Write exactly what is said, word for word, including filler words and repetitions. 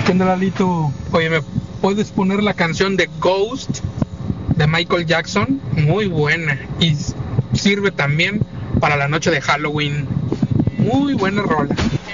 ¿Qué onda, Lalito? Oye, ¿me puedes poner la canción de Ghost de Michael Jackson? Muy buena. Y sirve también para la noche de Halloween. Muy buena rola.